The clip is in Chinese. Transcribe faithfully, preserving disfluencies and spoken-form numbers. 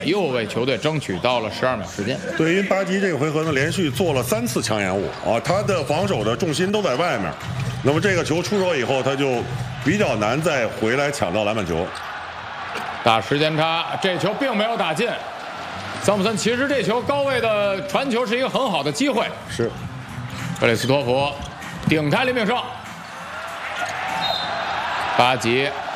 又为球队争取到了十二秒时间。 对，因为巴基这个回合呢，连续做了三次抢掩误啊，他的防守的重心都在外面。那么这个球出手以后，他就比较难再回来抢到篮板球。 打时间差，这球并没有打进。桑普森其实这球高位的传球是一个很好的机会。 是， 克里斯托弗顶开林炳胜，巴吉